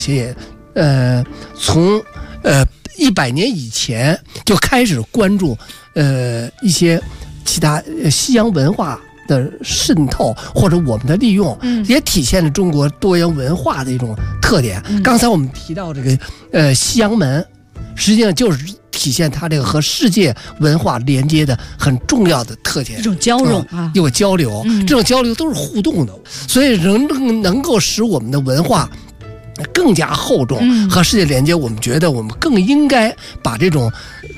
且从100年以前就开始关注一些其他西洋文化的渗透或者我们的利用，也体现了中国多元文化的一种特点。刚才我们提到这个西洋门，实际上就是体现它这个和世界文化连接的很重要的特点， 这种交融啊， 有交流，这种交流都是互动的，所以能够使我们的文化更加厚重和世界连接。我们觉得我们更应该把这种